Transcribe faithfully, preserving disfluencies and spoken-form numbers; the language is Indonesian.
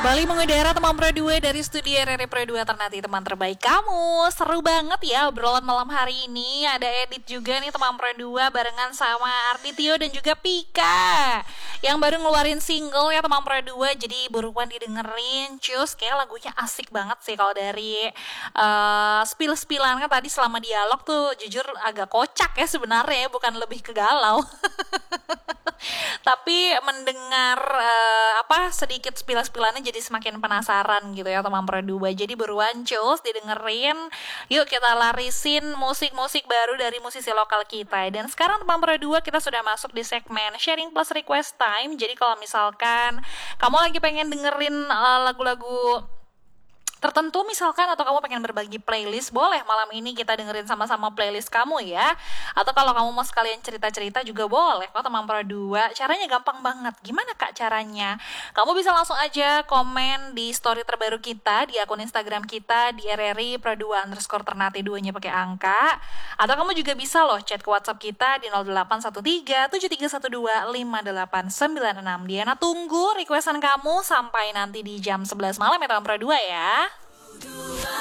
Kembali mengudara teman Pro dua dari studio R R I Pro dua Ternate, teman terbaik kamu. Seru banget ya obrolan malam hari ini. Ada edit juga nih teman Pro dua barengan sama Arditio dan juga Pika yang baru ngeluarin single ya teman Pro dua. Jadi buruan didengerin. Cus, kayak lagunya asik banget sih. Kalau dari uh, spill-spillan kan tadi selama dialog tuh jujur agak kocak ya sebenarnya, bukan lebih ke galau. Tapi mendengar uh, apa sedikit spill-spillannya jadi semakin penasaran gitu ya teman Pro dua. Jadi buruan cus didengerin. Yuk kita larisin musik-musik baru dari musisi lokal kita. Dan sekarang teman Pro dua kita sudah masuk di segmen Sharing Plus Request Time. Jadi kalau misalkan kamu lagi pengen dengerin uh, lagu-lagu tertentu misalkan, atau kamu pengen berbagi playlist, boleh malam ini kita dengerin sama-sama playlist kamu ya. Atau kalau kamu mau sekalian cerita-cerita juga boleh kok teman Pro dua. Caranya gampang banget. Gimana Kak caranya? Kamu bisa langsung aja komen di story terbaru kita di akun Instagram kita di R R I Pro dua underscore Ternate dua-nya pakai angka. Atau kamu juga bisa loh chat ke WhatsApp kita di nol delapan satu tiga tujuh tiga satu dua lima delapan sembilan enam. Diana tunggu requestan kamu sampai nanti di jam sebelas malam ya teman Pro dua ya.